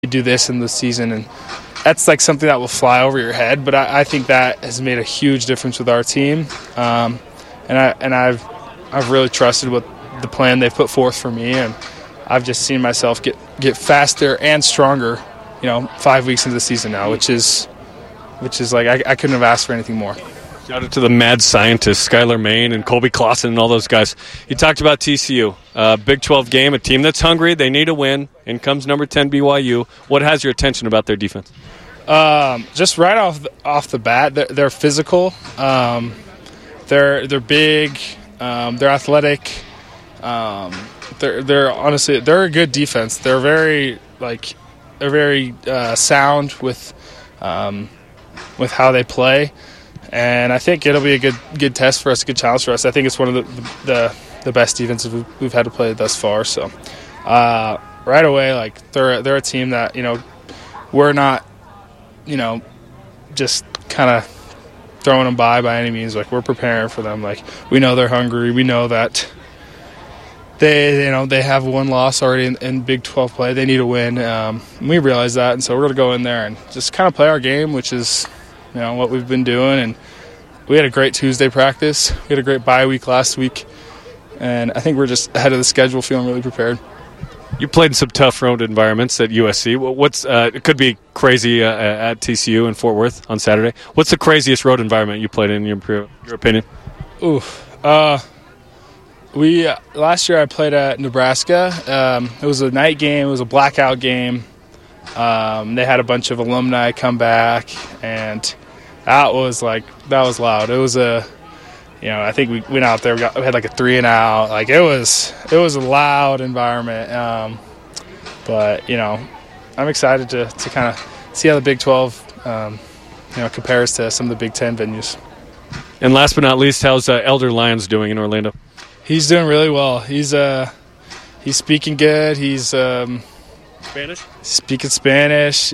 do this in the season, and that's like something that will fly over your head. But I think that has made a huge difference with our team, and I've really trusted what the plan they've put forth for me, and I've just seen myself get faster and stronger, 5 weeks into the season now, which is like I couldn't have asked for anything more. Shout out to the mad scientists, Skylar Main and Colby Clausen and all those guys. You talked about TCU, Big 12 game, a team that's hungry. They need a win. In comes number 10 BYU. What has your attention about their defense? Just right off the bat, they're physical. They're big. They're athletic. They're honestly a good defense. They're very sound with how they play. And I think it'll be a good test for us, a good challenge for us. I think it's one of the best defenses we've had to play thus far. So right away, they're a team that we're not just kind of throwing them by any means. We're preparing for them. We know they're hungry. We know that they have one loss already in Big 12 play. They need a win. We realize that, and so we're going to go in there and just kind of play our game, which is what we've been doing. And we had a great Tuesday practice. We had a great bye week last week. And I think we're just ahead of the schedule, feeling really prepared. You played in some tough road environments at USC. It could be crazy at TCU in Fort Worth on Saturday. What's the craziest road environment you played in your opinion? Last year I played at Nebraska. It was a night game. It was a blackout game. They had a bunch of alumni come back, and that was loud. It was I think we went out there. We had a 3 and out. It was a loud environment. But I'm excited to kind of see how the Big 12 compares to some of the Big 10 venues. And last but not least, how's Elder Lyons doing in Orlando? He's doing really well. He's speaking good. He's Spanish? Speaking Spanish.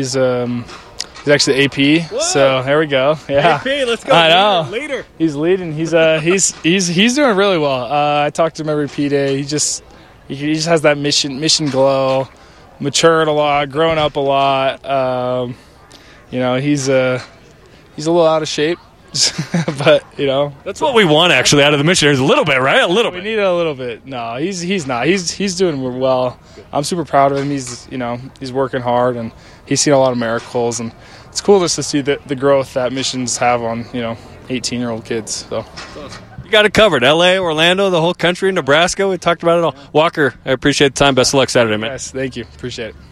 He's actually AP. Whoa. So there we go. Yeah. AP, let's go. I know. Leader. He's leading. He's doing really well. I talk to him every P-Day. He just has that mission glow. Matured a lot, grown up a lot. He's a little out of shape. But that's what we want actually out of the missionaries, a little bit, right? A little bit. We need a little bit. No, he's not. He's doing well. I'm super proud of him. He's working hard, and he's seen a lot of miracles, and it's cool just to see the growth that missions have on 18-year-old kids. So you got it covered. LA, Orlando, the whole country, Nebraska. We talked about it all. Walker, I appreciate the time. Best of luck Saturday, man. Yes, thank you. Appreciate it.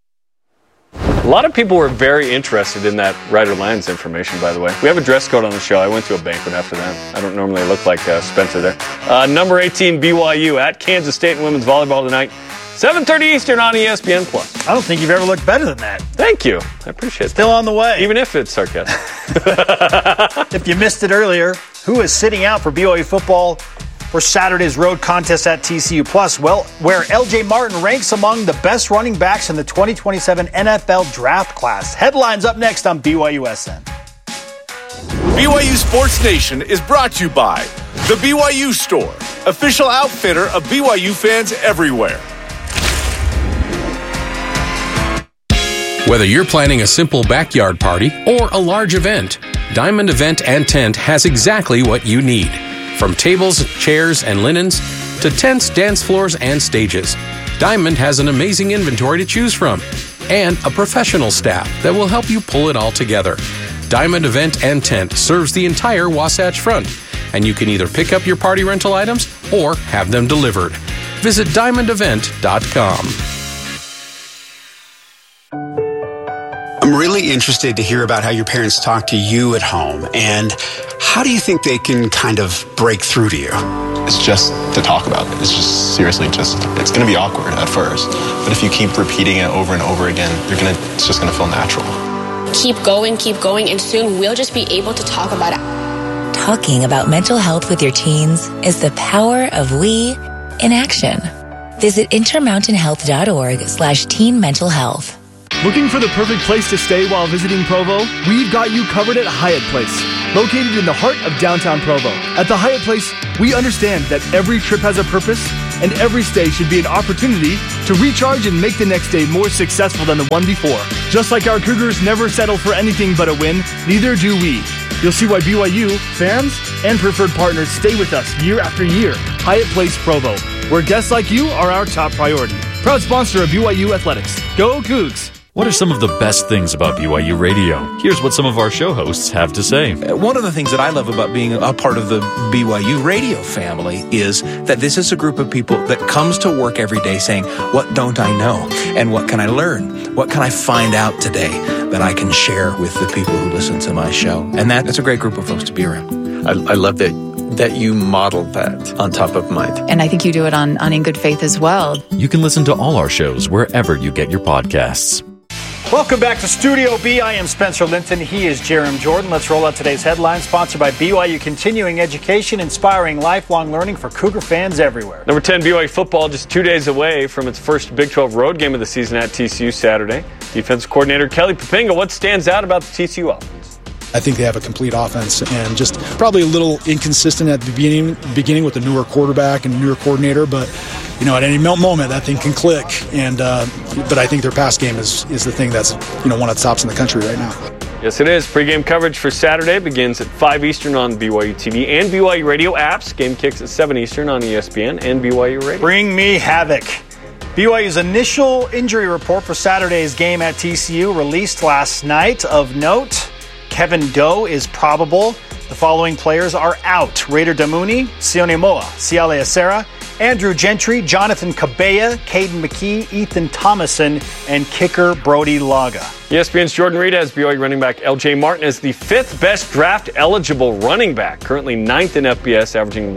A lot of people were very interested in that Ryder Lyons information, by the way. We have a dress code on the show. I went to a banquet after that. I don't normally look like Spencer there. Number 18, BYU at Kansas State in women's volleyball tonight. 7:30 Eastern on ESPN+. I don't think you've ever looked better than that. Thank you. I appreciate it. Still on the way. Even if it's sarcastic. If you missed it earlier, who is sitting out for BYU football for Saturday's road contest at TCU Plus? Well, where LJ Martin ranks among the best running backs in the 2027 NFL draft class. Headlines up next on BYUSN. BYU Sports Nation is brought to you by The BYU Store, official outfitter of BYU fans everywhere. Whether you're planning a simple backyard party or a large event, Diamond Event and Tent has exactly what you need. From tables, chairs, and linens to tents, dance floors, and stages, Diamond has an amazing inventory to choose from and a professional staff that will help you pull it all together. Diamond Event and Tent serves the entire Wasatch Front, and you can either pick up your party rental items or have them delivered. Visit diamondevent.com. I'm really interested to hear about how your parents talk to you at home, and how do you think they can kind of break through to you? It's just to talk about it. It's just seriously it's going to be awkward at first, but if you keep repeating it over and over again, it's just going to feel natural. Keep going, and soon we'll just be able to talk about it. Talking about mental health with your teens is the power of we in action. Visit intermountainhealth.org/teen mental health. Looking for the perfect place to stay while visiting Provo? We've got you covered at Hyatt Place, located in the heart of downtown Provo. At the Hyatt Place, we understand that every trip has a purpose and every stay should be an opportunity to recharge and make the next day more successful than the one before. Just like our Cougars never settle for anything but a win, neither do we. You'll see why BYU, fans, and preferred partners stay with us year after year. Hyatt Place Provo, where guests like you are our top priority. Proud sponsor of BYU Athletics. Go Cougs! What are some of the best things about BYU Radio? Here's what some of our show hosts have to say. One of the things that I love about being a part of the BYU Radio family is that this is a group of people that comes to work every day saying, what don't I know? And what can I learn? What can I find out today that I can share with the people who listen to my show? And that's a great group of folks to be around. I love that you modeled that on Top of Mind. And I think you do it on In Good Faith as well. You can listen to all our shows wherever you get your podcasts. Welcome back to Studio B. I am Spencer Linton. He is Jerem Jordan. Let's roll out today's headlines, sponsored by BYU Continuing Education, inspiring lifelong learning for Cougar fans everywhere. Number 10, BYU football just 2 days away from its first Big 12 road game of the season at TCU Saturday. Defensive coordinator Kelly Poppinga, what stands out about the TCU offense? I think they have a complete offense and just probably a little inconsistent at the beginning with the newer quarterback and newer coordinator, but at any moment that thing can click. And but I think their pass game is the thing that's one of the tops in the country right now. Yes, it is. Pre-game coverage for Saturday begins at 5 Eastern on BYU TV and BYU Radio apps. Game kicks at 7 Eastern on ESPN and BYU Radio. Bring me havoc. BYU's initial injury report for Saturday's game at TCU released last night. Of note, Kevin Doe is probable. The following players are out: Raider Damuni, Sione Moa, Siale Acera, Andrew Gentry, Jonathan Cabella, Caden McKee, Ethan Thomason, and kicker Brody Laga. ESPN's Jordan Reed has BYU running back LJ Martin as the 5th best draft-eligible running back, currently 9th in FBS, averaging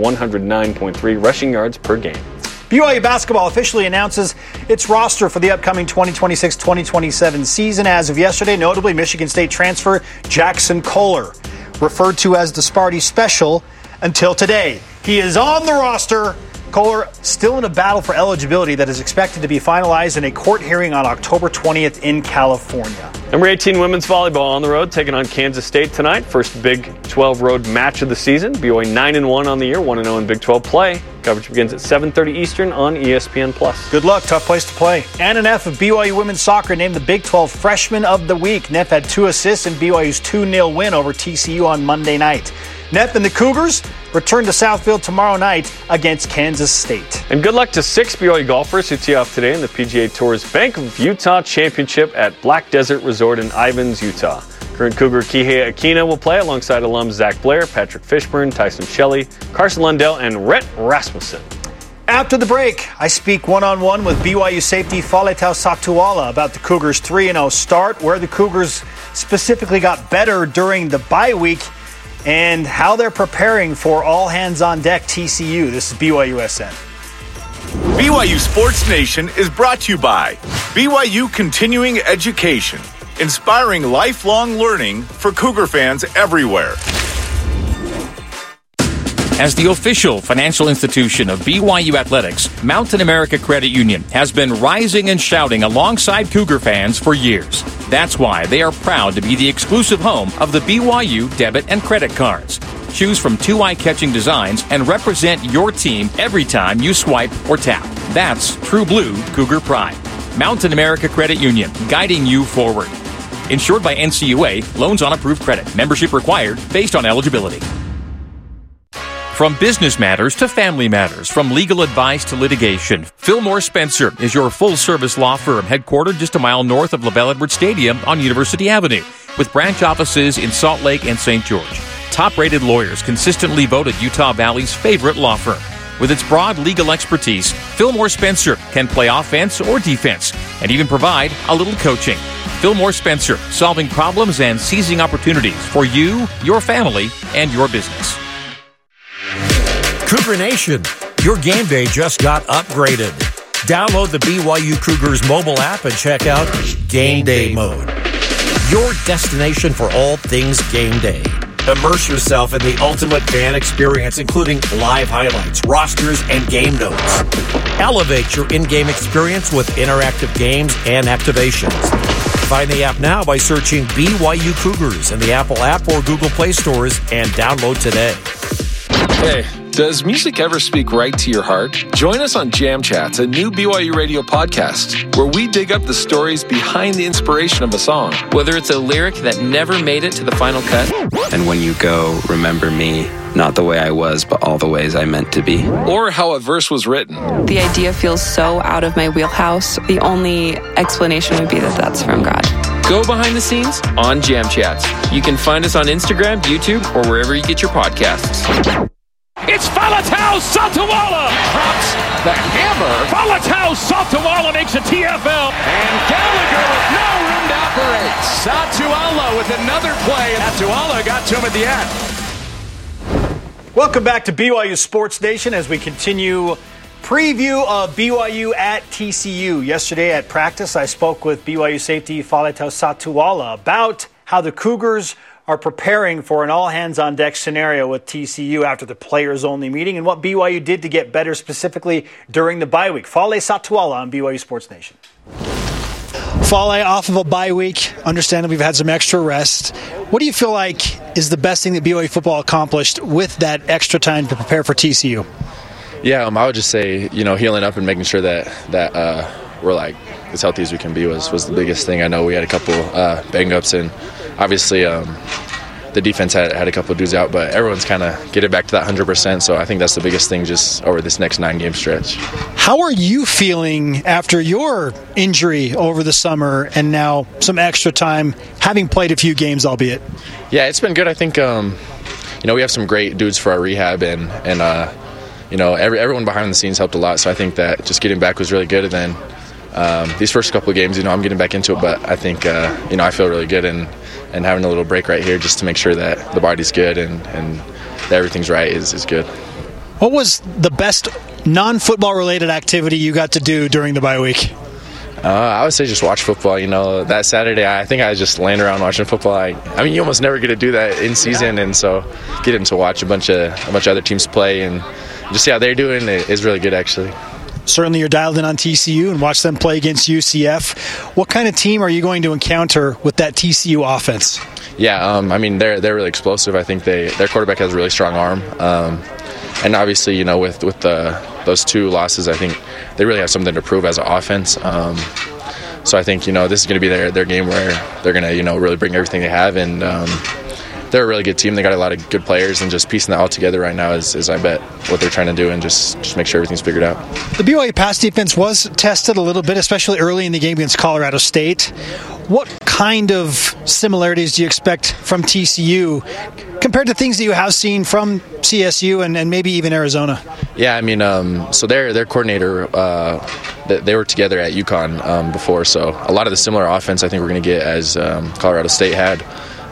109.3 rushing yards per game. BYU basketball officially announces its roster for the upcoming 2026-2027 season. As of yesterday, notably Michigan State transfer Jackson Kohler, referred to as the Sparty Special until today. He is on the roster. Kohler still in a battle for eligibility that is expected to be finalized in a court hearing on October 20th in California. Number 18 women's volleyball on the road, taking on Kansas State tonight. First Big 12 road match of the season. BYU 9-1 on the year, 1-0 in Big 12 play. Coverage begins at 7:30 Eastern on ESPN+. Good luck, tough place to play. Anna Neff of BYU women's soccer named the Big 12 Freshman of the Week. Neff had 2 assists in BYU's 2-0 win over TCU on Monday night. Neff and the Cougars return to Southfield tomorrow night against Kansas State. And good luck to 6 BYU golfers who tee off today in the PGA Tour's Bank of Utah Championship at Black Desert Resort in Ivins, Utah. Current Cougar Kihei Akina will play alongside alums Zach Blair, Patrick Fishburne, Tyson Shelley, Carson Lundell, and Rhett Rasmussen. After the break, I speak one-on-one with BYU safety Faletau Satuala about the Cougars' 3-0 start, where the Cougars specifically got better during the bye week, and how they're preparing for all hands on deck TCU. This is BYUSN. BYU Sports Nation is brought to you by BYU Continuing Education, inspiring lifelong learning for Cougar fans everywhere. As the official financial institution of BYU Athletics, Mountain America Credit Union has been rising and shouting alongside Cougar fans for years. That's why they are proud to be the exclusive home of the BYU debit and credit cards. Choose from 2 eye-catching designs and represent your team every time you swipe or tap. That's true blue Cougar pride. Mountain America Credit Union, guiding you forward. Insured by NCUA, loans on approved credit. Membership required based on eligibility. From business matters to family matters, from legal advice to litigation, Fillmore Spencer is your full-service law firm headquartered just a mile north of LaBelle Edwards Stadium on University Avenue, with branch offices in Salt Lake and St. George. Top-rated lawyers consistently voted Utah Valley's favorite law firm. With its broad legal expertise, Fillmore Spencer can play offense or defense and even provide a little coaching. Fillmore Spencer, solving problems and seizing opportunities for you, your family, and your business. Cougar Nation, your game day just got upgraded. Download the BYU Cougars mobile app and check out Game Day Mode, your destination for all things game day. Immerse yourself in the ultimate fan experience, including live highlights, rosters, and game notes. Elevate your in-game experience with interactive games and activations. Find the app now by searching BYU Cougars in the Apple app or Google Play stores and download today. Hey, Does music ever speak right to your heart? Join us on Jam Chats, a new BYU Radio podcast, where we dig up the stories behind the inspiration of a song. Whether it's a lyric that never made it to the final cut. And when you go, remember me, not the way I was, but all the ways I meant to be. Or how a verse was written. The idea feels so out of my wheelhouse. The only explanation would be that that's from God. Go behind the scenes on Jam Chats. You can find us on Instagram, YouTube, or wherever you get your podcasts. It's Faletau Satawala! Drops the hammer. Faletau Satawala makes a TFL. And Gallagher with no room to operate. Satawala with another play. Satawala got to him at the end. Welcome back to BYU Sports Nation as we continue preview of BYU at TCU. Yesterday at practice, I spoke with BYU safety Faletau Satawala about how the Cougars are preparing for an all-hands-on-deck scenario with TCU after the players-only meeting and what BYU did to get better specifically during the bye week. Fale Satawala on BYU Sports Nation. Fale, off of a bye week, understandably we've had some extra rest. What do you feel like is the best thing that BYU football accomplished with that extra time to prepare for TCU? Yeah, I would just say, healing up and making sure that we're like as healthy as we can be was the biggest thing. I know we had a couple bang-ups, and obviously the defense had a couple of dudes out, but everyone's kind of getting back to that 100%, so I think that's the biggest thing just over this next 9-game stretch. How are you feeling after your injury over the summer and now some extra time, having played a few games, albeit? Yeah, it's been good. I think, we have some great dudes for our rehab, and everyone behind the scenes helped a lot, so I think that just getting back was really good. And then these first couple of games, I'm getting back into it, but I think, I feel really good, and having a little break right here just to make sure that the body's good and that everything's right is good. What was the best non-football related activity you got to do during the bye week? I would say just watch football. That Saturday, I think I was just laying around watching football. You almost never get to do that in season, and so getting to watch a bunch of other teams play and just see how they're doing is really good, actually. Certainly you're dialed in on TCU and watch them play against UCF. What kind of team are you going to encounter with that TCU offense? Yeah, they're really explosive. I think their quarterback has a really strong arm. And obviously, with those two losses, I think they really have something to prove as an offense. So I think, this is going to be their game where they're going to, really bring everything they have. And they're a really good team. They got a lot of good players, and just piecing that all together right now is I bet, what they're trying to do, and just make sure everything's figured out. The BYU pass defense was tested a little bit, especially early in the game against Colorado State. What kind of similarities do you expect from TCU compared to things that you have seen from CSU and maybe even Arizona? Yeah, so their coordinator, they were together at UConn before, so a lot of the similar offense I think we're going to get as Colorado State had.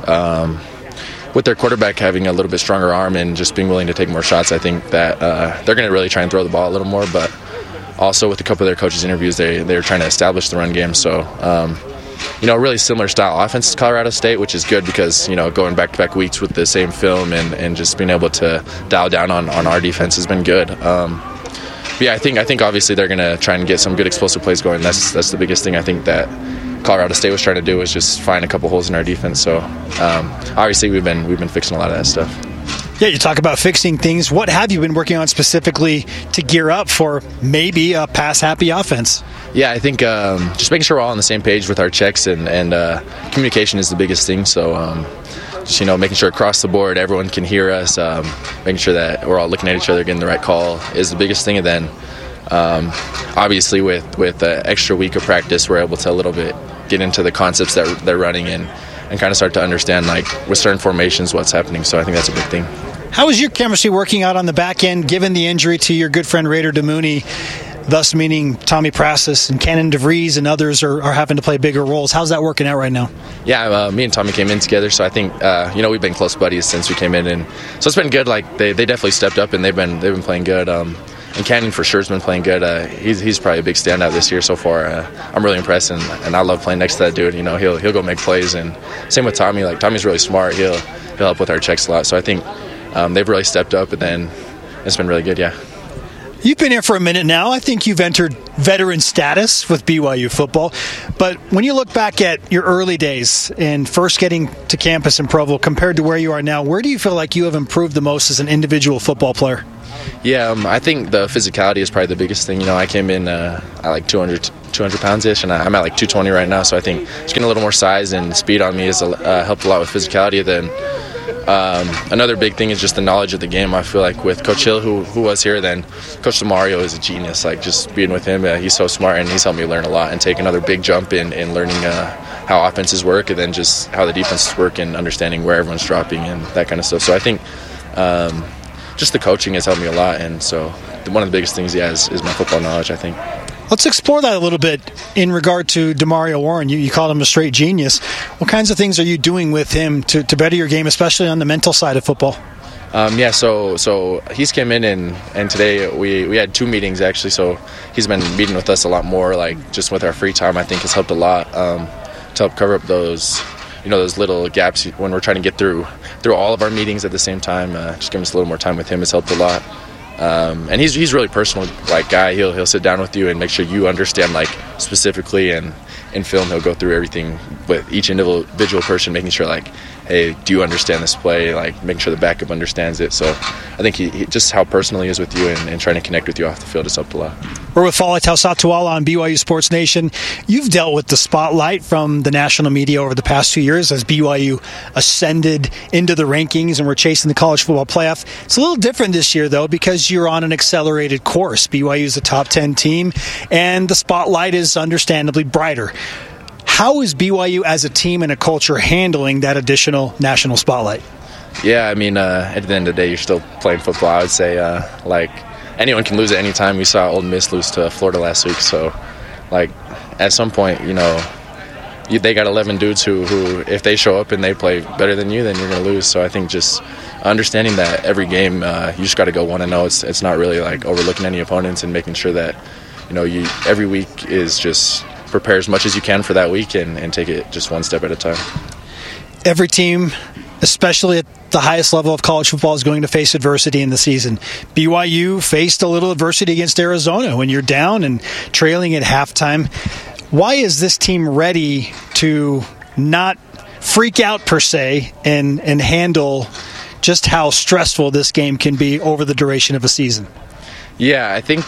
With their quarterback having a little bit stronger arm and just being willing to take more shots, I think that they're going to really try and throw the ball a little more. But also with a couple of their coaches' interviews, they're trying to establish the run game. So, really similar style offense to Colorado State, which is good because, going back-to-back weeks with the same film and just being able to dial down on our defense has been good. I think obviously they're going to try and get some good explosive plays going. That's the biggest thing I think that Colorado State was trying to do, was just find a couple holes in our defense. So obviously we've been fixing a lot of that stuff. Yeah, you talk about fixing things. What have you been working on specifically to gear up for maybe a pass-happy offense? Yeah, I think just making sure we're all on the same page with our checks, and communication is the biggest thing. So just making sure across the board everyone can hear us, making sure that we're all looking at each other, getting the right call is the biggest thing. And then obviously with the extra week of practice, we're able to a little bit get into the concepts that they're running and kind of start to understand, like, with certain formations, what's happening. So I think that's a big thing. How is your chemistry working out on the back end, given the injury to your good friend Raider Damouni, thus meaning Tommy Prasis and Cannon DeVries and others are having to play bigger roles? How's that working out right now? Yeah, me and Tommy came in together, so I think we've been close buddies since we came in, and so it's been good. Like, they definitely stepped up, and they've been playing good. And Cannon for sure has been playing good. He's probably a big standout this year so far. I'm really impressed, and I love playing next to that dude. He'll go make plays, and same with Tommy. Like, Tommy's really smart. He'll help with our checks a lot. So I think they've really stepped up, and then it's been really good. Yeah. You've been here for a minute now. I think you've entered veteran status with BYU football. But when you look back at your early days and first getting to campus in Provo compared to where you are now, where do you feel like you have improved the most as an individual football player? Yeah, I think the physicality is probably the biggest thing. I came in at like 200 pounds-ish, and I'm at like 220 right now. So I think just getting a little more size and speed on me has helped a lot with physicality. Then another big thing is just the knowledge of the game. I feel like with Coach Hill, who was here then, Coach DeMario is a genius. Like just being with him, he's so smart, and he's helped me learn a lot and take another big jump in learning how offenses work, and then just how the defenses work and understanding where everyone's dropping and that kind of stuff. So I think just the coaching has helped me a lot, and so one of the biggest things he has is my football knowledge, I think. Let's explore that a little bit in regard to DeMario Warren. You called him a straight genius. What kinds of things are you doing with him to better your game, especially on the mental side of football? So he's came in and today we had 2 meetings actually. So he's been meeting with us a lot more, like just with our free time. I think has helped a lot to help cover up those little gaps when we're trying to get through all of our meetings at the same time. Just giving us a little more time with him has helped a lot. And he's really personal like guy. He'll sit down with you and make sure you understand like specifically, and in film he'll go through everything with each individual person, making sure like, hey, do you understand this play? Like making sure the backup understands it. So I think he just how personal he is with you and trying to connect with you off the field has helped a lot. We're with Fale Tausatuala on BYU Sports Nation. You've dealt with the spotlight from the national media over the past 2 years as BYU ascended into the rankings and we're chasing the college football playoff. It's a little different this year, though, because you're on an accelerated course. BYU is a top 10 team, and the spotlight is understandably brighter. How is BYU as a team and a culture handling that additional national spotlight? Yeah, I mean, at the end of the day, you're still playing football. I would say, like, anyone can lose at any time. We saw Ole Miss lose to Florida last week. So, like, at some point, they got 11 dudes who, if they show up and they play better than you, then you're going to lose. So I think just understanding that every game, you just got to go 1-0. It's not really, like, overlooking any opponents and making sure that, you every week is just prepare as much as you can for that week and take it just one step at a time. Every team, especially at the highest level of college football, is going to face adversity in the season. BYU faced a little adversity against Arizona when you're down and trailing at halftime. Why is this team ready to not freak out per se and handle just how stressful this game can be over the duration of a season? Yeah, I think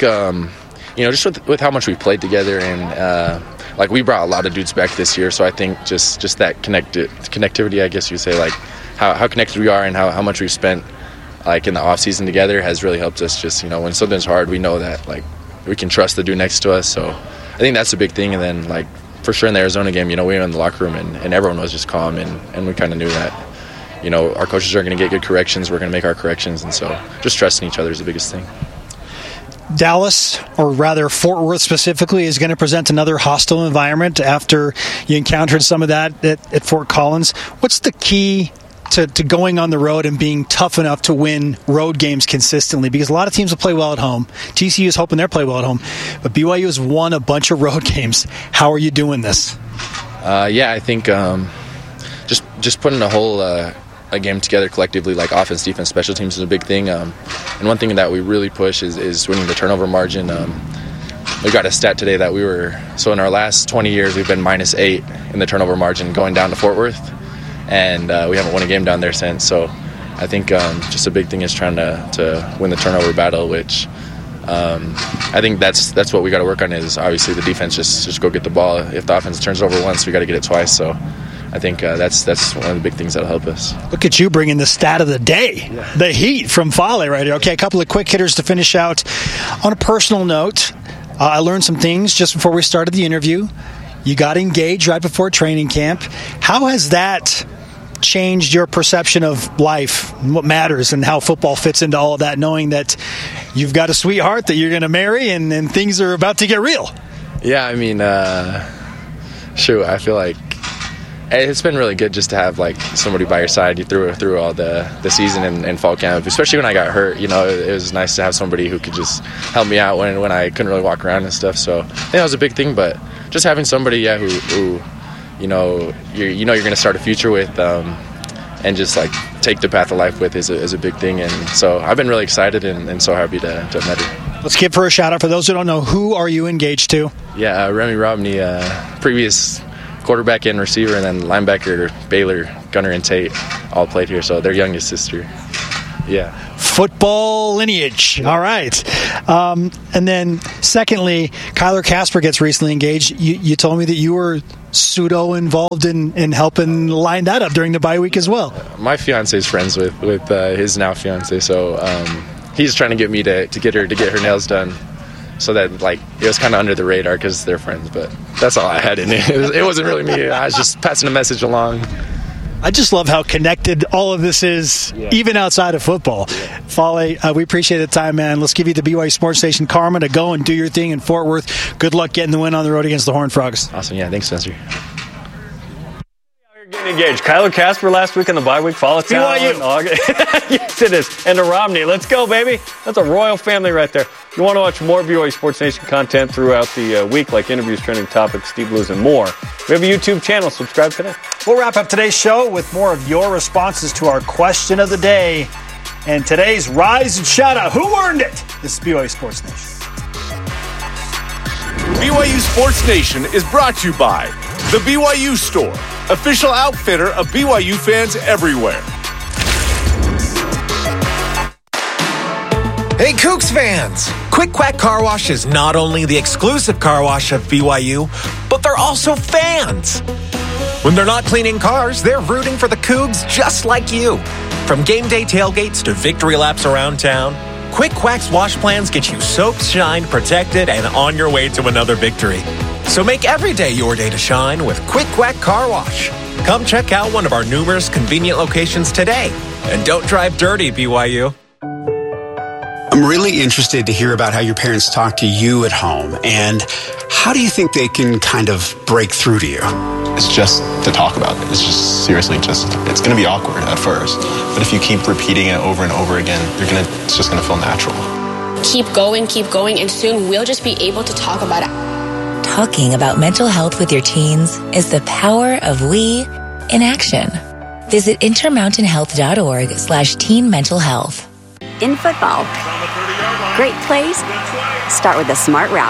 just with how much we played together and like we brought a lot of dudes back this year, so I think just that connectivity, I guess you say, like how connected we are and how much we've spent like in the off season together has really helped us. Just when something's hard, we know that like we can trust the dude next to us. So I think that's a big thing. And then like for sure in the Arizona game, we were in the locker room and everyone was just calm and we kind of knew that our coaches are going to get good corrections. We're going to make our corrections, and so just trusting each other is the biggest thing. Dallas, or rather Fort Worth specifically, is going to present another hostile environment after you encountered some of that at Fort Collins. What's the key to going on the road and being tough enough to win road games consistently? Because a lot of teams will play well at home. TCU is hoping they'll play well at home. But BYU has won a bunch of road games. How are you doing this? I think just putting a whole a game together collectively, like offense, defense, special teams, is a big thing. And one thing that we really push is winning the turnover margin. We got a stat today that in our last 20 years, we've been -8 in the turnover margin going down to Fort Worth. And we haven't won a game down there since. So I think just a big thing is trying to win the turnover battle, which I think that's what we got to work on. Is obviously the defense just go get the ball. If the offense turns over once, we got to get it twice. So I think that's one of the big things that'll help us. Look at you bringing the stat of the day, the heat from Fale right here. Okay, a couple of quick hitters to finish out. On a personal note, I learned some things just before we started the interview. You got engaged right before training camp. How has that changed your perception of life and what matters and how football fits into all of that, knowing that you've got a sweetheart that you're going to marry and things are about to get real? Yeah, I mean, I feel like it's been really good just to have like somebody by your side through all the season and fall camp, especially when I got hurt. It was nice to have somebody who could just help me out when I couldn't really walk around and stuff. So I think that was a big thing. But just having somebody, who you're going to start a future with, and just like take the path of life with is a big thing. And so I've been really excited and so happy to have met her. Let's give her a shout out. For those who don't know, who are you engaged to? Yeah, Remy Romney, previous quarterback and receiver, and then linebacker Baylor, Gunner, and Tate all played here, so their youngest sister. Yeah. Football lineage. All right. And then, secondly, Kyler Casper gets recently engaged. You told me that you were pseudo involved in helping line that up during the bye week as well. My fiance is friends with his now fiance, so he's trying to get me to get her nails done. So that, it was kind of under the radar because they're friends, but that's all I had in it. It wasn't really me. I was just passing a message along. I just love how connected all of this is, even outside of football. Fale, we appreciate the time, man. Let's give you the BYU Sports Station karma to go and do your thing in Fort Worth. Good luck getting the win on the road against the Horned Frogs. Awesome. Yeah, thanks, Spencer. Getting engaged. Kyler Casper last week on the bye week. Follow BYU. Yes, it is. And to Romney. Let's go, baby. That's a royal family right there. If you want to watch more BYU Sports Nation content throughout the week, like interviews, trending topics, Steve Blues, and more, we have a YouTube channel. Subscribe today. We'll wrap up today's show with more of your responses to our question of the day. And today's Rise and Shout Out. Who earned it? This is BYU Sports Nation. BYU Sports Nation is brought to you by The BYU Store, official outfitter of BYU fans everywhere. Hey, Cougs fans! Quick Quack Car Wash is not only the exclusive car wash of BYU, but they're also fans. When they're not cleaning cars, they're rooting for the Cougs just like you. From game day tailgates to victory laps around town, Quick Quack's wash plans get you soaked, shined, protected, and on your way to another victory. So make every day your day to shine with Quick Quack Car Wash. Come check out one of our numerous convenient locations today. And don't drive dirty, BYU. I'm really interested to hear about how your parents talk to you at home, and how do you think they can kind of break through to you? It's just to talk about it. It's just seriously it's going to be awkward at first. But if you keep repeating it over and over again, it's just going to feel natural. Keep going, and soon we'll just be able to talk about it. Talking about mental health with your teens is the power of we in action. Visit intermountainhealth.org/teen mental health. In football, great plays start with a smart route.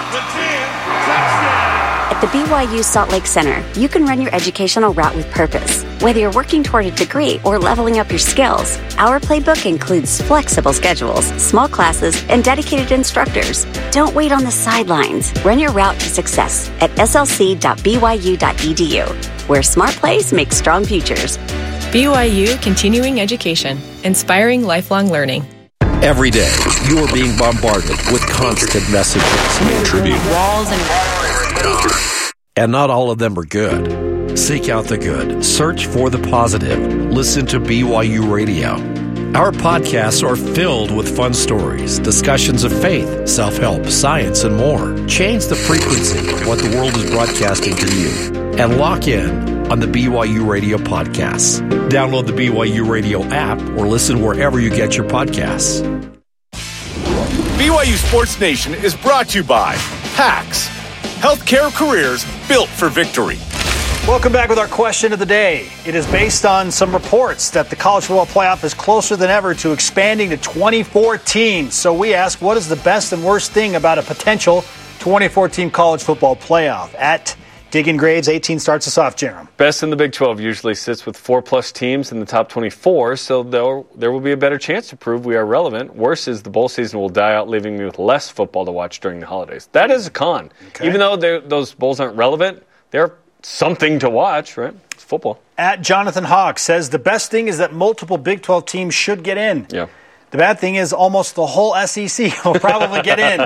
At the BYU Salt Lake Center, you can run your educational route with purpose. Whether you're working toward a degree or leveling up your skills, our playbook includes flexible schedules, small classes, and dedicated instructors. Don't wait on the sidelines. Run your route to success at slc.byu.edu, where smart plays make strong futures. BYU Continuing Education, inspiring lifelong learning. Every day, you are being bombarded with constant messages. Tribute. Walls and not all of them are good. Seek out the good. Search for the positive. Listen to BYU Radio. Our podcasts are filled with fun stories, discussions of faith, self-help, science, and more. Change the frequency of what the world is broadcasting to you and lock in on the BYU Radio podcasts. Download the BYU Radio app or listen wherever you get your podcasts. BYU Sports Nation is brought to you by PAX, healthcare careers built for victory. Welcome back with our question of the day. It is based on some reports that the college football playoff is closer than ever to expanding to 24 teams. So we ask, what is the best and worst thing about a potential 24-team college football playoff? At Digging Grades, 18 starts us off, Jerem. Best in the Big 12 usually sits with 4+ teams in the top 24, so there will be a better chance to prove we are relevant. Worse is the bowl season will die out, leaving me with less football to watch during the holidays. That is a con. Okay. Even though those bowls aren't relevant, they're something to watch, right? It's football. At Jonathan Hawk says, the best thing is that multiple Big 12 teams should get in. Yeah. The bad thing is almost the whole SEC will probably get in.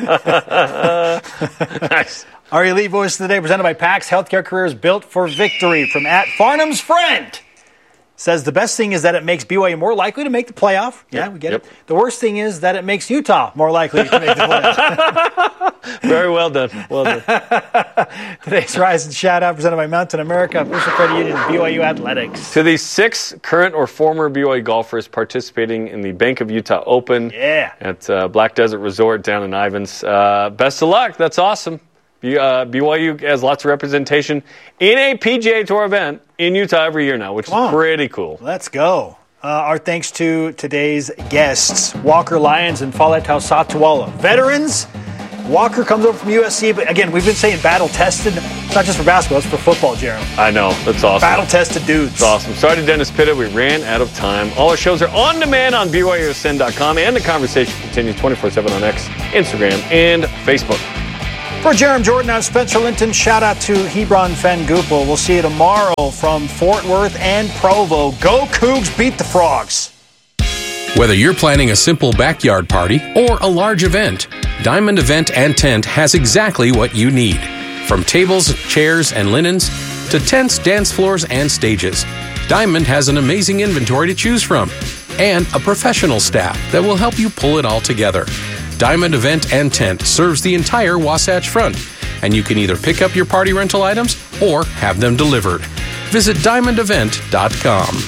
Nice. Our Elite Voice of the Day presented by PAX, healthcare careers built for victory. From at Farnham's Friend. Says the best thing is that it makes BYU more likely to make the playoff. Yeah, we get it. The worst thing is that it makes Utah more likely to make the playoff. Very well done. Well done. Today's Rise and Shout Out presented by Mountain America, official credit union of BYU Athletics. To the 6 current or former BYU golfers participating in the Bank of Utah Open at Black Desert Resort down in Ivins, best of luck. That's awesome. BYU has lots of representation in a PGA Tour event in Utah every year now, which is pretty cool. Let's go. Our thanks to today's guests, Walker Lyons and Follett Tausatuala. Veterans. Walker comes over from USC, but again, we've been saying battle-tested. It's not just for basketball, it's for football, Jeremy. I know. That's awesome. Battle-tested dudes. It's awesome. Sorry to Dennis Pitta. We ran out of time. All our shows are on demand on BYUSN.com, and the conversation continues 24/7 on X, Instagram, and Facebook. For Jeremy Jordan, I'm Spencer Linton. Shout out to Hebron Fengupel. We'll see you tomorrow from Fort Worth and Provo. Go Cougs, beat the Frogs. Whether you're planning a simple backyard party or a large event, Diamond Event and Tent has exactly what you need. From tables, chairs, and linens to tents, dance floors, and stages, Diamond has an amazing inventory to choose from and a professional staff that will help you pull it all together. Diamond Event and Tent serves the entire Wasatch Front, and you can either pick up your party rental items or have them delivered. Visit diamondevent.com.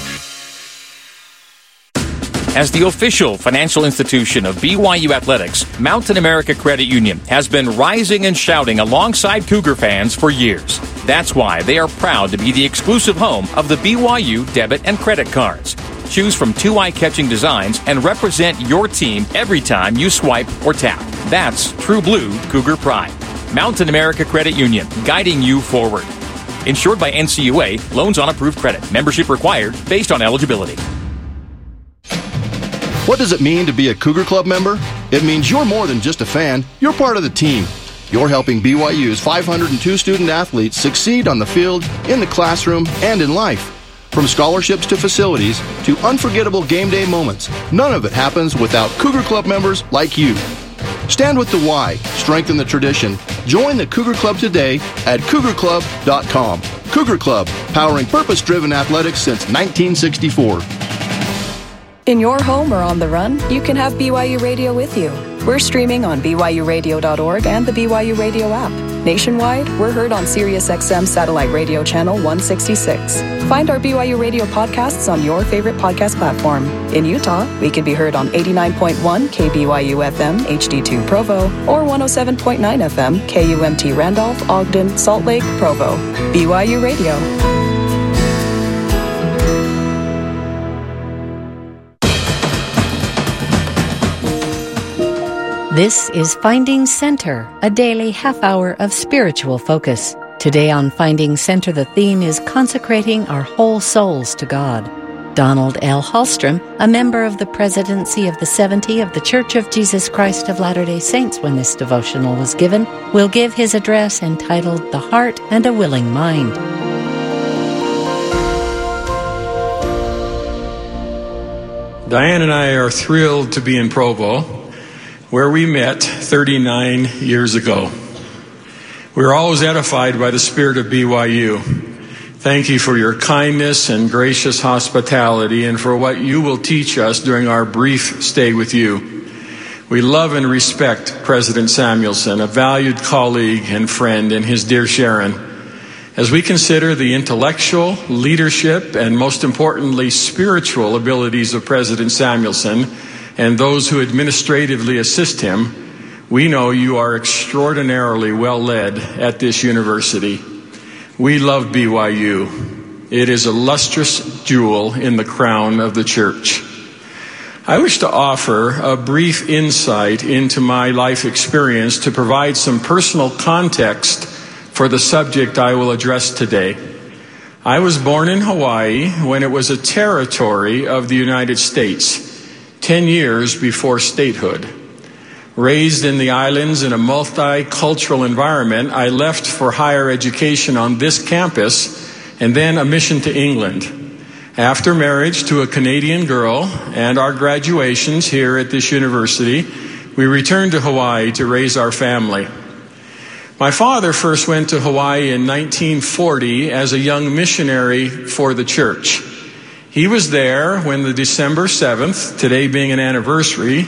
As the official financial institution of BYU Athletics, Mountain America Credit Union has been rising and shouting alongside Cougar fans for years. That's why they are proud to be the exclusive home of the BYU debit and credit cards. Choose from 2 eye-catching designs and represent your team every time you swipe or tap. That's true blue Cougar pride. Mountain America Credit Union, guiding you forward. Insured by NCUA, loans on approved credit. Membership required based on eligibility. What does it mean to be a Cougar Club member? It means you're more than just a fan, you're part of the team. You're helping BYU's 502 student athletes succeed on the field, in the classroom, and in life. From scholarships to facilities to unforgettable game day moments, none of it happens without Cougar Club members like you. Stand with the Y, strengthen the tradition. Join the Cougar Club today at cougarclub.com. Cougar Club, powering purpose-driven athletics since 1964. In your home or on the run, you can have BYU Radio with you. We're streaming on BYURadio.org and the BYU Radio app. Nationwide, we're heard on SiriusXM Satellite Radio Channel 166. Find our BYU Radio podcasts on your favorite podcast platform. In Utah, we can be heard on 89.1 KBYU FM HD2 Provo or 107.9 FM KUMT Randolph, Ogden, Salt Lake, Provo. BYU Radio. This is Finding Center, a daily half-hour of spiritual focus. Today on Finding Center, the theme is consecrating our whole souls to God. Donald L. Hallstrom, a member of the presidency of the 70 of the Church of Jesus Christ of Latter-day Saints when this devotional was given, will give his address entitled The Heart and a Willing Mind. Diane and I are thrilled to be in Provo, where we met 39 years ago. We are always edified by the spirit of BYU. Thank you for your kindness and gracious hospitality and for what you will teach us during our brief stay with you. We love and respect President Samuelson, a valued colleague and friend, and his dear Sharon. As we consider the intellectual, leadership, and most importantly, spiritual abilities of President Samuelson, and those who administratively assist him, we know you are extraordinarily well led at this university. We love BYU. It is a lustrous jewel in the crown of the church. I wish to offer a brief insight into my life experience to provide some personal context for the subject I will address today. I was born in Hawaii when it was a territory of the United States, 10 years before statehood. Raised in the islands in a multicultural environment, I left for higher education on this campus and then a mission to England. After marriage to a Canadian girl and our graduations here at this university, we returned to Hawaii to raise our family. My father first went to Hawaii in 1940 as a young missionary for the church. He was there when the December 7th, today being an anniversary,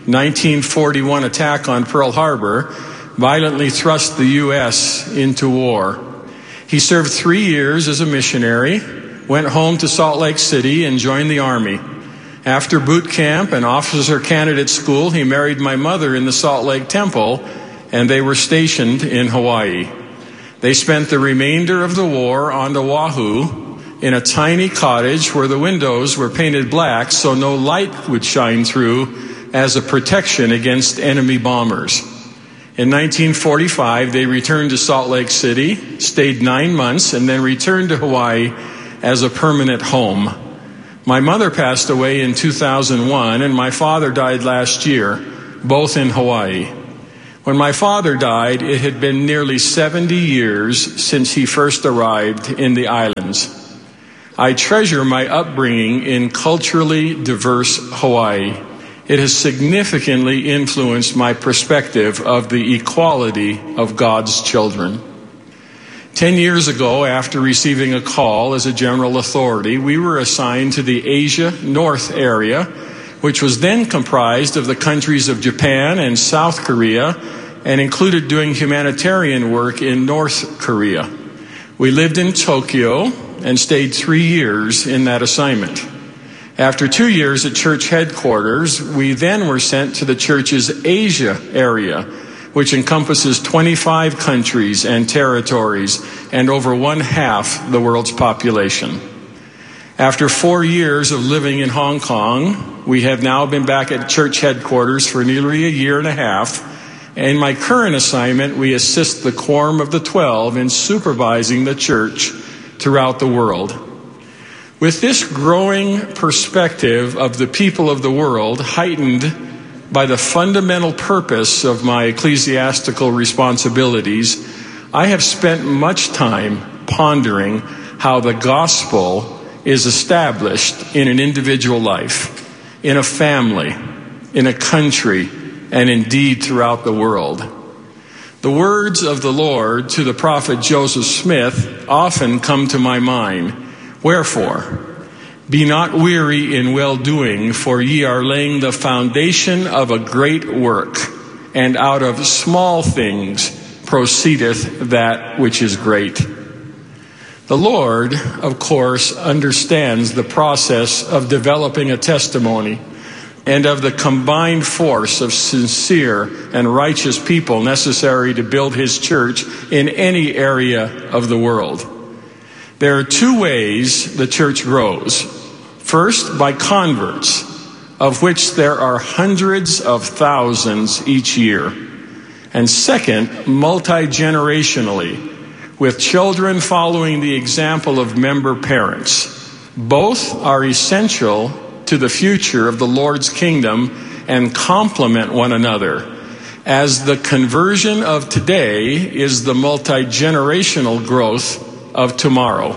1941 attack on Pearl Harbor violently thrust the U.S. into war. He served 3 years as a missionary, went home to Salt Lake City and joined the Army. After boot camp and officer candidate school, he married my mother in the Salt Lake Temple, and they were stationed in Hawaii. They spent the remainder of the war on Oahu in a tiny cottage where the windows were painted black so no light would shine through as a protection against enemy bombers. In 1945, they returned to Salt Lake City, stayed 9 months, and then returned to Hawaii as a permanent home. My mother passed away in 2001, and my father died last year, both in Hawaii. When my father died, it had been nearly 70 years since he first arrived in the islands. I treasure my upbringing in culturally diverse Hawaii. It has significantly influenced my perspective of the equality of God's children. 10 years ago, after receiving a call as a general authority, we were assigned to the Asia North area, which was then comprised of the countries of Japan and South Korea, and included doing humanitarian work in North Korea. We lived in Tokyo and stayed 3 years in that assignment. After 2 years at church headquarters, we then were sent to the church's Asia area, which encompasses 25 countries and territories and over 1/2 the world's population. After 4 years of living in Hong Kong, we have now been back at church headquarters for nearly a year and a half. In my current assignment, we assist the Quorum of the 12 in supervising the church throughout the world. With this growing perspective of the people of the world, heightened by the fundamental purpose of my ecclesiastical responsibilities, I have spent much time pondering how the gospel is established in an individual life, in a family, in a country, and indeed throughout the world. The words of the Lord to the prophet Joseph Smith often come to my mind. Wherefore, be not weary in well-doing, for ye are laying the foundation of a great work, and out of small things proceedeth that which is great. The Lord, of course, understands the process of developing a testimony and of the combined force of sincere and righteous people necessary to build his church in any area of the world. There are 2 ways the church grows. First, by converts, of which there are hundreds of thousands each year. And second, multi-generationally, with children following the example of member parents. Both are essential to the future of the Lord's kingdom and complement one another, as the conversion of today is the multi-generational growth of tomorrow.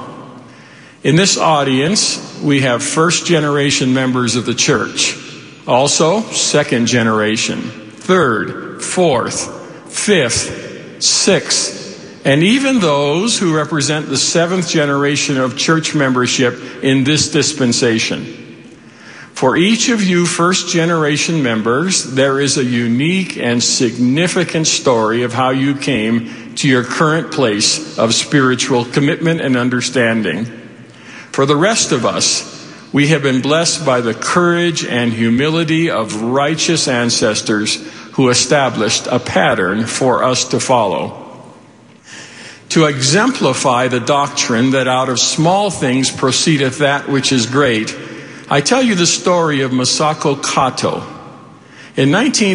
In this audience, we have first-generation members of the church, also second generation, third, fourth, fifth, sixth, and even those who represent the 7th generation of church membership in this dispensation. For each of you first-generation members, there is a unique and significant story of how you came to your current place of spiritual commitment and understanding. For the rest of us, we have been blessed by the courage and humility of righteous ancestors who established a pattern for us to follow. To exemplify the doctrine that out of small things proceedeth that which is great, I tell you the story of Masako Kato. In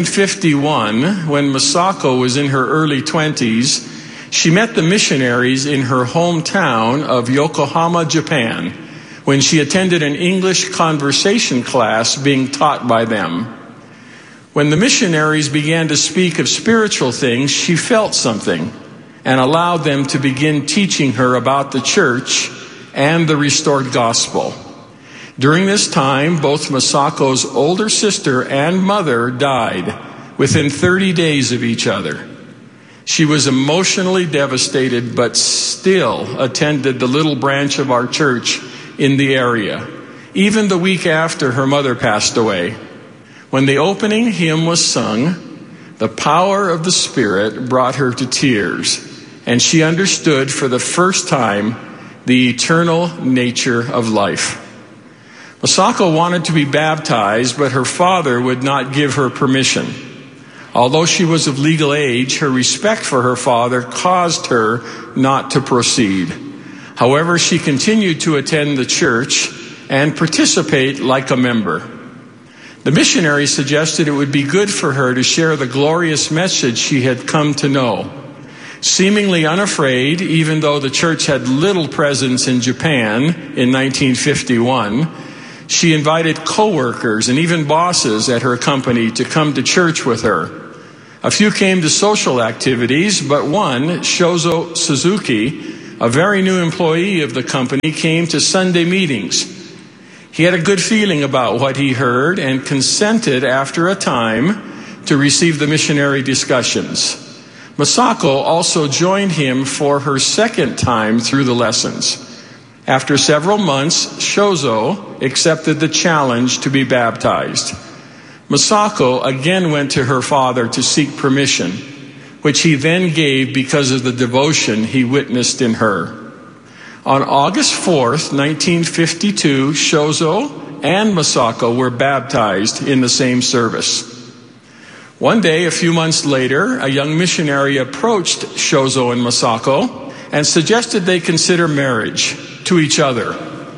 1951, when Masako was in her early 20s, she met the missionaries in her hometown of Yokohama, Japan, when she attended an English conversation class being taught by them. When the missionaries began to speak of spiritual things, she felt something and allowed them to begin teaching her about the church and the restored gospel. During this time, both Masako's older sister and mother died within 30 days of each other. She was emotionally devastated, but still attended the little branch of our church in the area, even the week after her mother passed away. When the opening hymn was sung, the power of the Spirit brought her to tears, and she understood for the first time the eternal nature of life. Masako wanted to be baptized, but her father would not give her permission. Although she was of legal age, her respect for her father caused her not to proceed. However, she continued to attend the church and participate like a member. The missionary suggested it would be good for her to share the glorious message she had come to know. Seemingly unafraid, even though the church had little presence in Japan in 1951, she invited co-workers and even bosses at her company to come to church with her. A few came to social activities, but one, Shozo Suzuki, a very new employee of the company, came to Sunday meetings. He had a good feeling about what he heard and consented after a time to receive the missionary discussions. Masako also joined him for her second time through the lessons. After several months, Shozo accepted the challenge to be baptized. Masako again went to her father to seek permission, which he then gave because of the devotion he witnessed in her. On August 4th, 1952, Shozo and Masako were baptized in the same service. One day, a few months later, a young missionary approached Shozo and Masako and suggested they consider marriage to each other.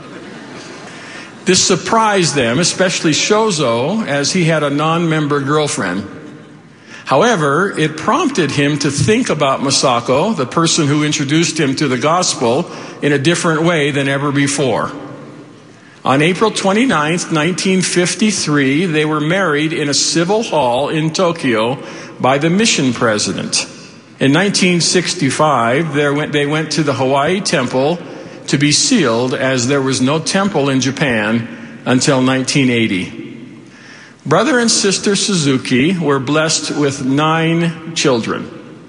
This surprised them, especially Shozo, as he had a non-member girlfriend. However, it prompted him to think about Masako, the person who introduced him to the gospel, in a different way than ever before. On April 29th, 1953, they were married in a civil hall in Tokyo by the mission president. In 1965, they went to the Hawaii Temple to be sealed, as there was no temple in Japan until 1980. Brother and sister Suzuki were blessed with 9 children,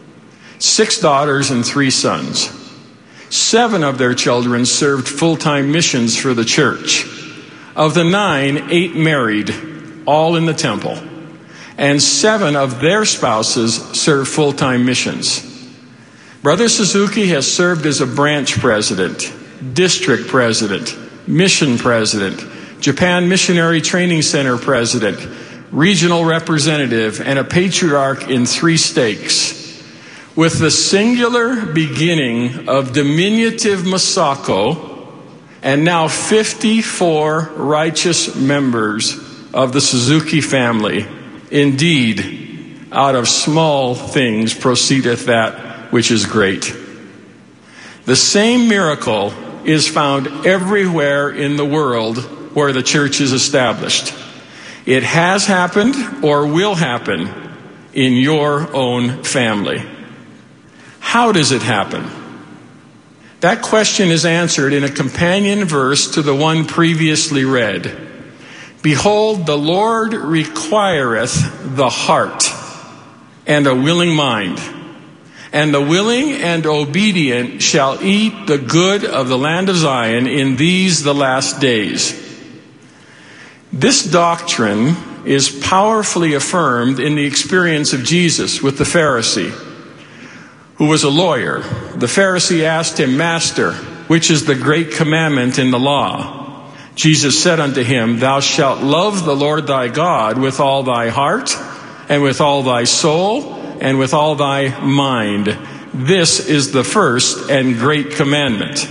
6 daughters and 3 sons. 7 of their children served full-time missions for the church. Of the 9, 8 married, all in the temple, and 7 of their spouses served full-time missions. Brother Suzuki has served as a branch president, district president, mission president, Japan Missionary Training Center president, regional representative, and a patriarch in 3 stakes. With the singular beginning of diminutive Masako, and now 54 righteous members of the Suzuki family. Indeed, out of small things proceedeth that which is great. The same miracle is found everywhere in the world where the church is established. It has happened or will happen in your own family. How does it happen? That question is answered in a companion verse to the one previously read. Behold, the Lord requireth the heart and a willing mind, and the willing and obedient shall eat the good of the land of Zion in these the last days. This doctrine is powerfully affirmed in the experience of Jesus with the Pharisee, who was a lawyer. The Pharisee asked him, Master, which is the great commandment in the law? Jesus said unto him, Thou shalt love the Lord thy God with all thy heart, and with all thy soul, and with all thy mind. This is the first and great commandment.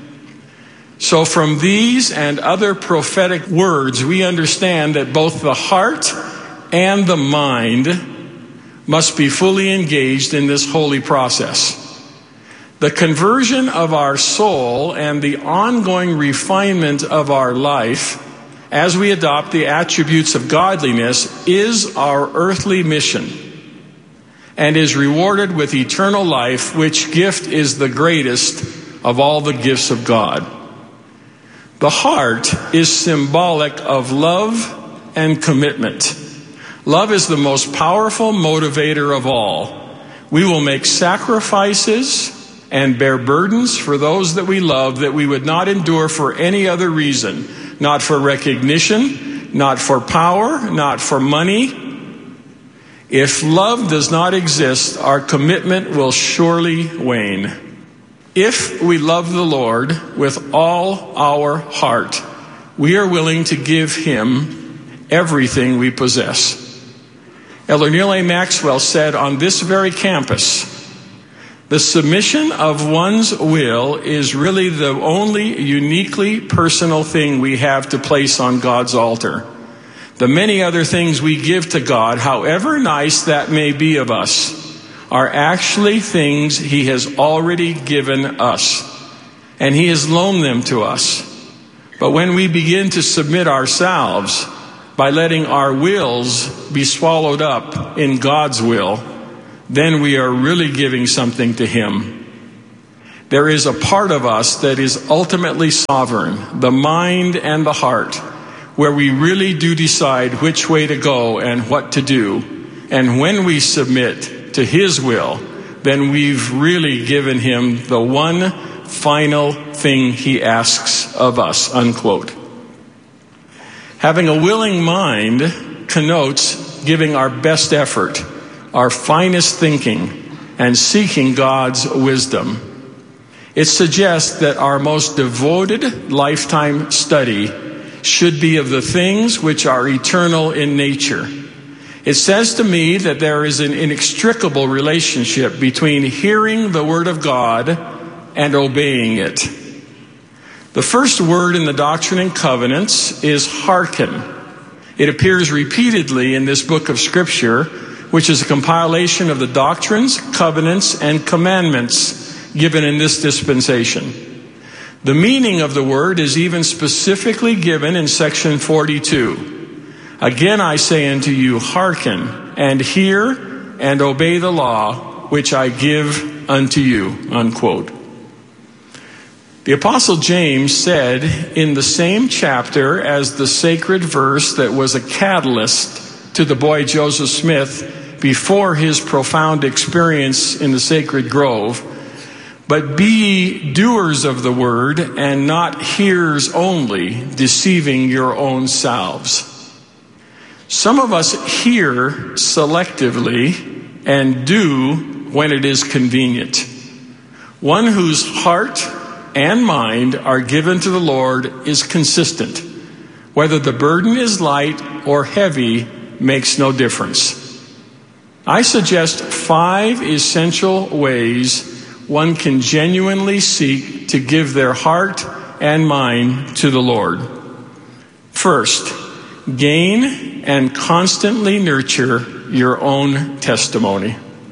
So from these and other prophetic words, we understand that both the heart and the mind must be fully engaged in this holy process. The conversion of our soul and the ongoing refinement of our life as we adopt the attributes of godliness is our earthly mission and is rewarded with eternal life, which gift is the greatest of all the gifts of God. The heart is symbolic of love and commitment. Love is the most powerful motivator of all. We will make sacrifices and bear burdens for those that we love that we would not endure for any other reason. Not for recognition, not for power, not for money. If love does not exist, our commitment will surely wane. If we love the Lord with all our heart, we are willing to give Him everything we possess. Elder Neal A. Maxwell said on this very campus, The submission of one's will is really the only uniquely personal thing we have to place on God's altar. The many other things we give to God, however nice that may be of us, are actually things He has already given us, and He has loaned them to us. But when we begin to submit ourselves by letting our wills be swallowed up in God's will, then we are really giving something to Him. There is a part of us that is ultimately sovereign, the mind and the heart, where we really do decide which way to go and what to do. And when we submit to His will, then we've really given Him the one final thing He asks of us, unquote. Having a willing mind connotes giving our best effort, our finest thinking, and seeking God's wisdom. It suggests that our most devoted lifetime study should be of the things which are eternal in nature. It says to me that there is an inextricable relationship between hearing the Word of God and obeying it. The first word in the Doctrine and Covenants is hearken. It appears repeatedly in this book of Scripture, which is a compilation of the doctrines, covenants, and commandments given in this dispensation. The meaning of the word is even specifically given in section 42. Again I say unto you, hearken, and hear, and obey the law, which I give unto you, unquote. The Apostle James said in the same chapter as the sacred verse that was a catalyst to the boy Joseph Smith before his profound experience in the sacred grove, but be ye doers of the word, and not hearers only, deceiving your own selves. Some of us hear selectively and do when it is convenient. One whose heart and mind are given to the Lord is consistent. Whether the burden is light or heavy makes no difference. I suggest 5 essential ways one can genuinely seek to give their heart and mind to the Lord. First, gain and constantly nurture your own testimony.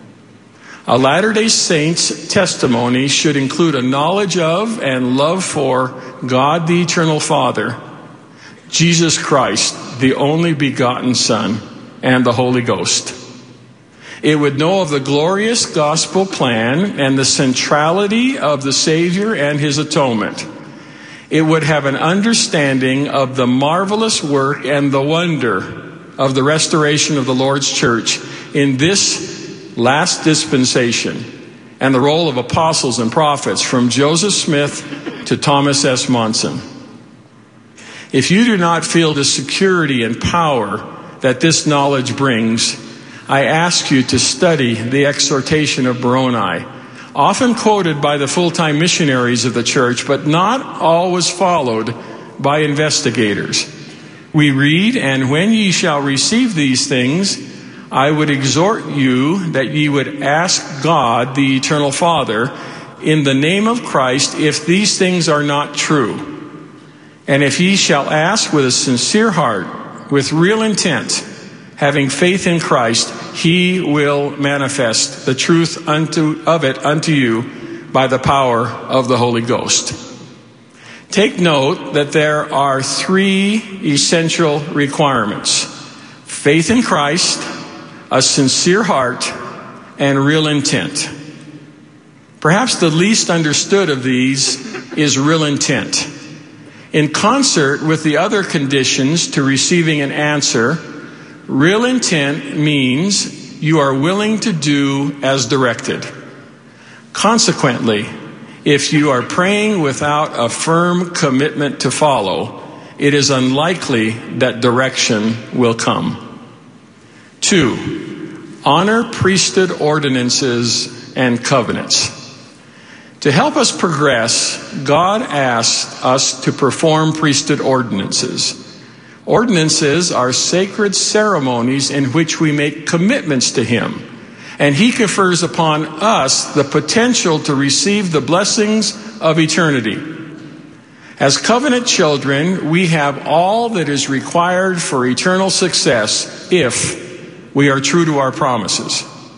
A Latter-day Saint's testimony should include a knowledge of and love for God the Eternal Father, Jesus Christ, the only begotten Son, and the Holy Ghost. It would know of the glorious gospel plan and the centrality of the Savior and His atonement. It would have an understanding of the marvelous work and the wonder of the restoration of the Lord's church in this last dispensation, and the role of apostles and prophets from Joseph Smith to Thomas S. Monson. If you do not feel the security and power that this knowledge brings, I ask you to study the exhortation of Moroni, often quoted by the full-time missionaries of the church, but not always followed by investigators. We read, "And when ye shall receive these things, I would exhort you that ye would ask God, the Eternal Father, in the name of Christ, if these things are not true. And if ye shall ask with a sincere heart, with real intent, having faith in Christ, He will manifest the truth of it unto you by the power of the Holy Ghost." Take note that there are 3 essential requirements: faith in Christ, a sincere heart, and real intent. Perhaps the least understood of these is real intent. In concert with the other conditions to receiving an answer, real intent means you are willing to do as directed. Consequently, if you are praying without a firm commitment to follow, it is unlikely that direction will come. 2, honor priesthood ordinances and covenants. To help us progress, God asked us to perform priesthood ordinances. Ordinances are sacred ceremonies in which we make commitments to Him. And he confers upon us the potential to receive the blessings of eternity. As covenant children, we have all that is required for eternal success if we are true to our promises.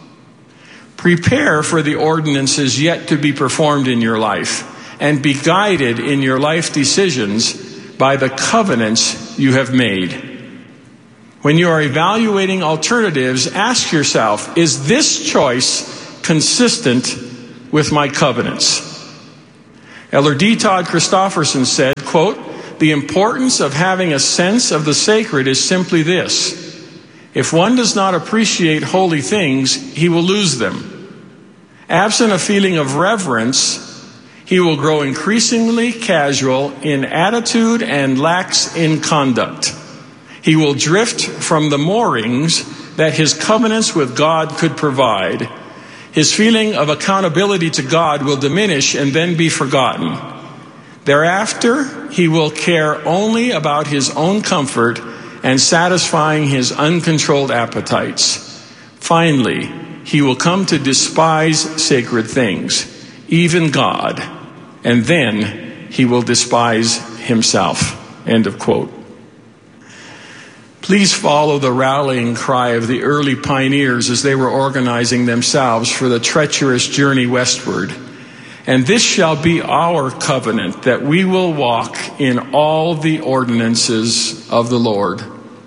Prepare for the ordinances yet to be performed in your life, and be guided in your life decisions by the covenants you have made. When you are evaluating alternatives, ask yourself, is this choice consistent with my covenants? Elder D. Todd Christofferson said, quote, "The importance of having a sense of the sacred is simply this. If one does not appreciate holy things, he will lose them. Absent a feeling of reverence, he will grow increasingly casual in attitude and lax in conduct. He will drift from the moorings that his covenants with God could provide. His feeling of accountability to God will diminish and then be forgotten. Thereafter, he will care only about his own comfort and satisfying his uncontrolled appetites. Finally, he will come to despise sacred things, even God, and then he will despise himself." End of quote. Please follow the rallying cry of the early pioneers as they were organizing themselves for the treacherous journey westward. "And this shall be our covenant, that we will walk in all the ordinances of the Lord."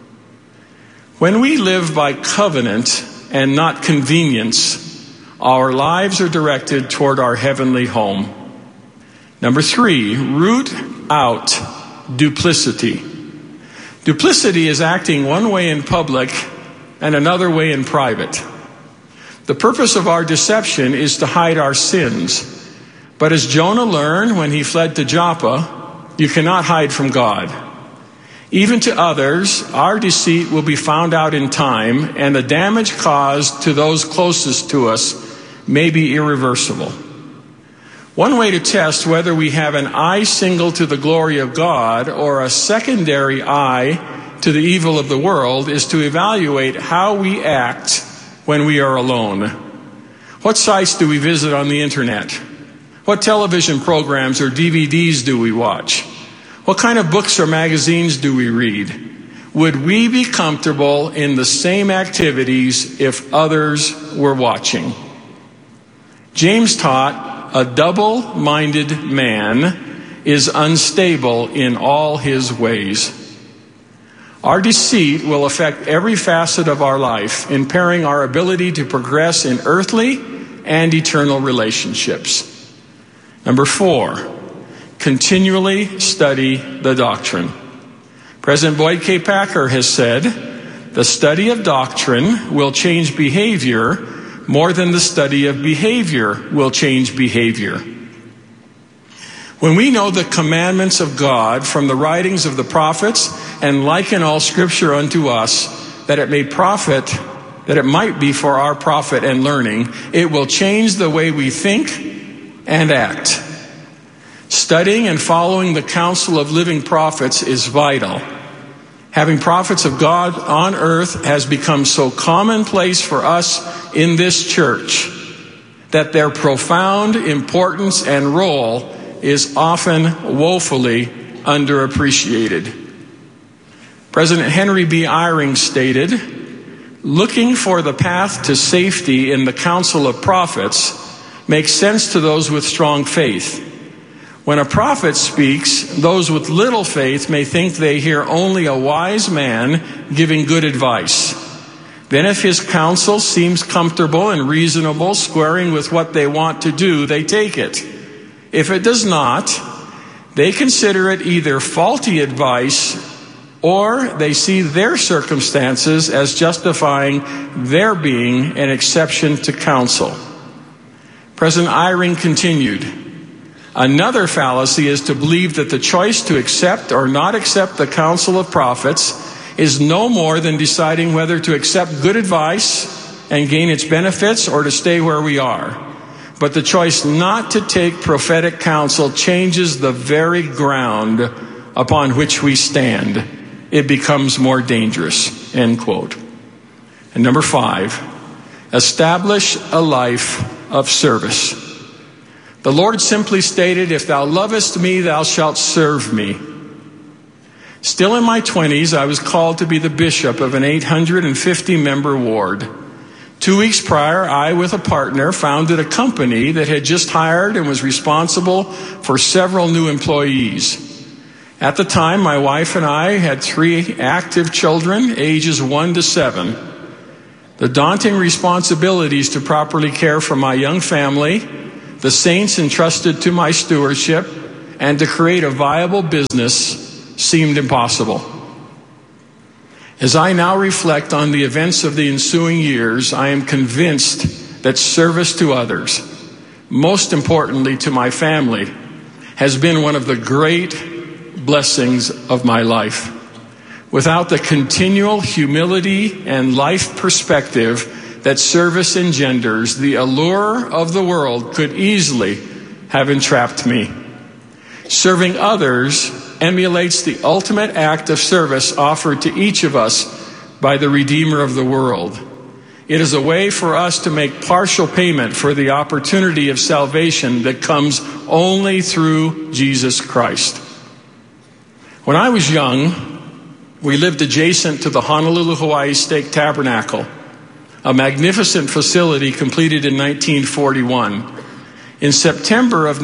When we live by covenant and not convenience, our lives are directed toward our heavenly home. Number 3, root out duplicity. Duplicity is acting one way in public and another way in private. The purpose of our deception is to hide our sins. But as Jonah learned when he fled to Joppa, you cannot hide from God. Even to others, our deceit will be found out in time, and the damage caused to those closest to us may be irreversible. One way to test whether we have an eye single to the glory of God or a secondary eye to the evil of the world is to evaluate how we act when we are alone. What sites do we visit on the internet? What television programs or DVDs do we watch? What kind of books or magazines do we read? Would we be comfortable in the same activities if others were watching? James taught, "A double-minded man is unstable in all his ways." Our deceit will affect every facet of our life, impairing our ability to progress in earthly and eternal relationships. Number 4, continually study the doctrine. President Boyd K. Packer has said, "The study of doctrine will change behavior more than the study of behavior will change behavior." When we know the commandments of God from the writings of the prophets and liken all scripture unto us, that it might be for our profit and learning, it will change the way we think and act. Studying and following the counsel of living prophets is vital. Having prophets of God on earth has become so commonplace for us in this church that their profound importance and role is often woefully underappreciated. President Henry B. Eyring stated, "Looking for the path to safety in the counsel of prophets makes sense to those with strong faith. When a prophet speaks, those with little faith may think they hear only a wise man giving good advice. Then if his counsel seems comfortable and reasonable, squaring with what they want to do, they take it. If it does not, they consider it either faulty advice or they see their circumstances as justifying their being an exception to counsel." President Eyring continued, "Another fallacy is to believe that the choice to accept or not accept the counsel of prophets is no more than deciding whether to accept good advice and gain its benefits or to stay where we are. But the choice not to take prophetic counsel changes the very ground upon which we stand. It becomes more dangerous." End quote. And number 5, Establish a life of service. The Lord simply stated, if thou lovest me, thou shalt serve me. Still in my 20s, I was called to be the bishop of an 850-member ward. 2 weeks prior, I, with a partner, founded a company that had just hired and was responsible for several new employees. At the time, my wife and I had 3 active children, ages 1 to 7. The daunting responsibilities to properly care for my young family, the saints entrusted to my stewardship, and to create a viable business seemed impossible. As I now reflect on the events of the ensuing years, I am convinced that service to others, most importantly to my family, has been one of the great blessings of my life. Without the continual humility and life perspective that service engenders, the allure of the world could easily have entrapped me. Serving others emulates the ultimate act of service offered to each of us by the Redeemer of the world. It is a way for us to make partial payment for the opportunity of salvation that comes only through Jesus Christ. When I was young, we lived adjacent to the Honolulu, Hawaii Stake Tabernacle, a magnificent facility completed in 1941. In September of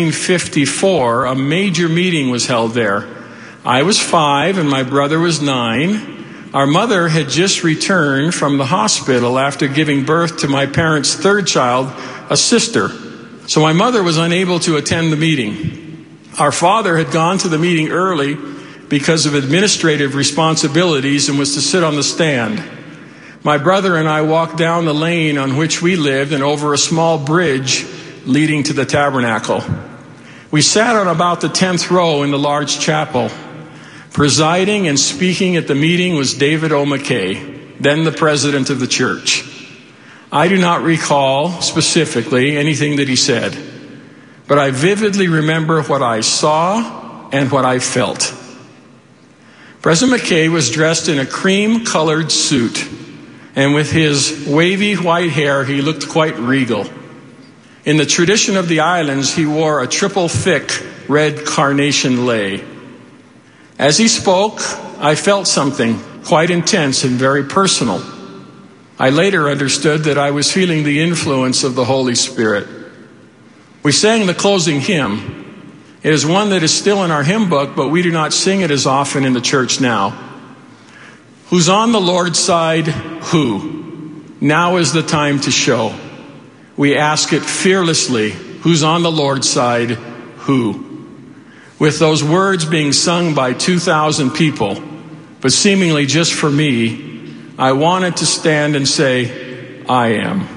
1954, a major meeting was held there. I was 5 and my brother was 9. Our mother had just returned from the hospital after giving birth to my parents' 3rd child, a sister. So my mother was unable to attend the meeting. Our father had gone to the meeting early because of administrative responsibilities and was to sit on the stand. My brother and I walked down the lane on which we lived and over a small bridge leading to the tabernacle. We sat on about the 10th row in the large chapel. Presiding and speaking at the meeting was David O. McKay, then the president of the church. I do not recall specifically anything that he said, but I vividly remember what I saw and what I felt. President McKay was dressed in a cream-colored suit, and with his wavy white hair, he looked quite regal. In the tradition of the islands, he wore a triple thick red carnation lei. As he spoke, I felt something quite intense and very personal. I later understood that I was feeling the influence of the Holy Spirit. We sang the closing hymn. It is one that is still in our hymn book, but we do not sing it as often in the church now. Who's on the Lord's side? Who? Now is the time to show. We ask it fearlessly. Who's on the Lord's side? Who? With those words being sung by 2,000 people, but seemingly just for me, I wanted to stand and say, I am.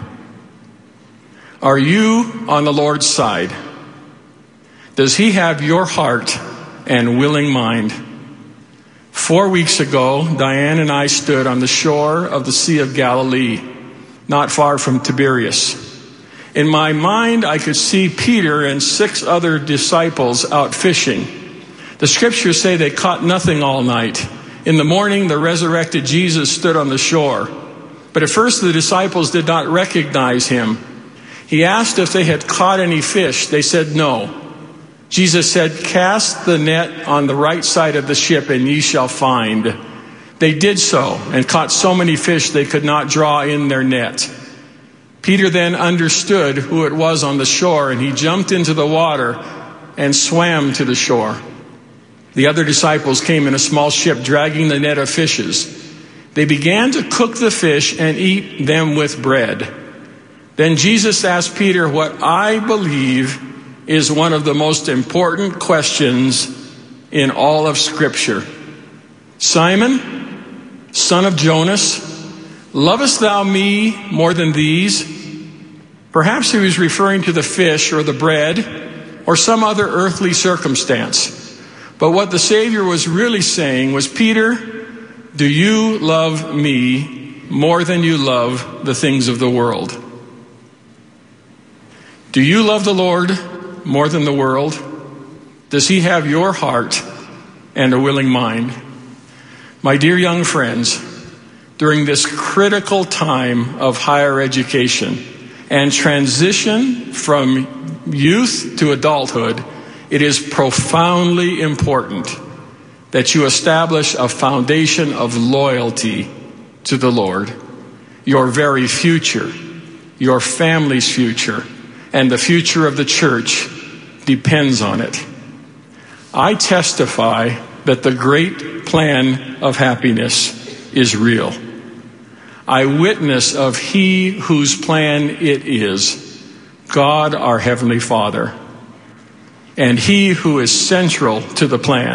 Are you on the Lord's side? Does he have your heart and willing mind? 4 weeks ago, Diane and I stood on the shore of the Sea of Galilee, not far from Tiberias. In my mind, I could see Peter and 6 other disciples out fishing. The scriptures say they caught nothing all night. In the morning, the resurrected Jesus stood on the shore. But at first, the disciples did not recognize him. He asked if they had caught any fish. They said no. Jesus said, cast the net on the right side of the ship and ye shall find. They did so and caught so many fish they could not draw in their net. Peter then understood who it was on the shore, and he jumped into the water and swam to the shore. The other disciples came in a small ship, dragging the net of fishes. They began to cook the fish and eat them with bread. Then Jesus asked Peter what I believe is one of the most important questions in all of Scripture. Simon, son of Jonas, lovest thou me more than these? Perhaps he was referring to the fish or the bread or some other earthly circumstance. But what the Savior was really saying was, Peter, do you love me more than you love the things of the world? Do you love the Lord more than the world? Does he have your heart and a willing mind? My dear young friends, during this critical time of higher education and transition from youth to adulthood, it is profoundly important that you establish a foundation of loyalty to the Lord. Your very future, your family's future, and the future of the church depends on it. I testify that the great plan of happiness is real. I witness of He whose plan it is, God our Heavenly Father, and He who is central to the plan